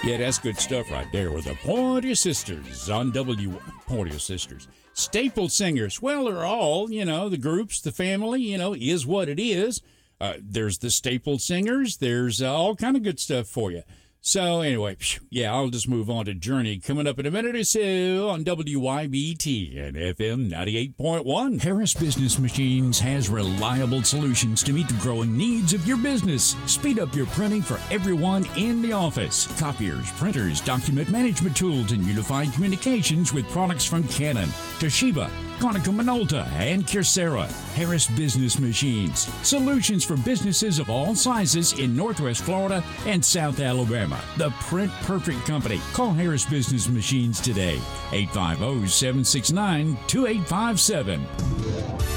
Yeah, that's good stuff right there with the Pointer Sisters on Pointer Sisters. Staple singers. Well, they're all, the groups, the family, is what it is. There's the staple singers. There's all kind of good stuff for you. So anyway, I'll just move on to Journey coming up in a minute or so on WYBT and FM 98.1. Harris Business Machines has reliable solutions to meet the growing needs of your business. Speed up your printing for everyone in the office. Copiers, printers, document management tools, and unified communications with products from Canon, Toshiba, Konica Minolta, and Kyocera. Harris Business Machines. Solutions for businesses of all sizes in Northwest Florida and South Alabama. The Print Perfect Company. Call Harris Business Machines today. 850-769-2857.